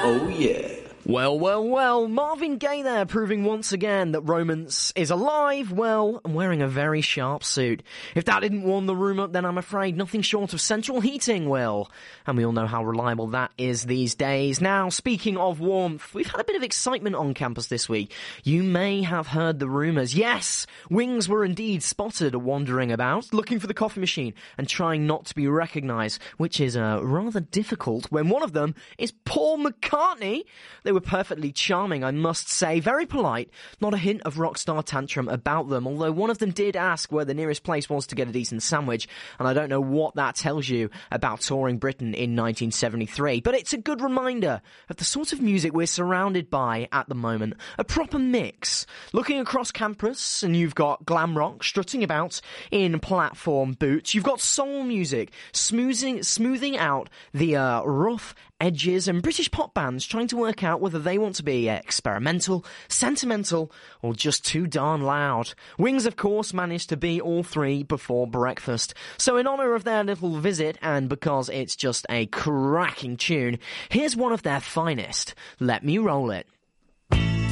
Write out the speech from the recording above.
Oh yeah. Well, Marvin Gaye there, proving once again that romance is alive, well, and wearing a very sharp suit. If that didn't warm the room up, then I'm afraid nothing short of central heating will. And we all know how reliable that is these days. Now, speaking of warmth, we've had a bit of excitement on campus this week. You may have heard the rumours. Yes, Wings were indeed spotted wandering about, looking for the coffee machine and trying not to be recognised, which is rather difficult when one of them is Paul McCartney. They were perfectly charming, I must say. Very polite. Not a hint of rockstar tantrum about them, although one of them did ask where the nearest place was to get a decent sandwich, and I don't know what that tells you about touring Britain in 1973. But it's a good reminder of the sort of music we're surrounded by at the moment. A proper mix. Looking across campus, and you've got glam rock strutting about in platform boots. You've got soul music smoothing out the rough edges, and British pop bands trying to work out whether they want to be experimental, sentimental, or just too darn loud. Wings, of course, managed to be all three before breakfast. So in honour of their little visit, and because it's just a cracking tune, here's one of their finest. Let me roll it.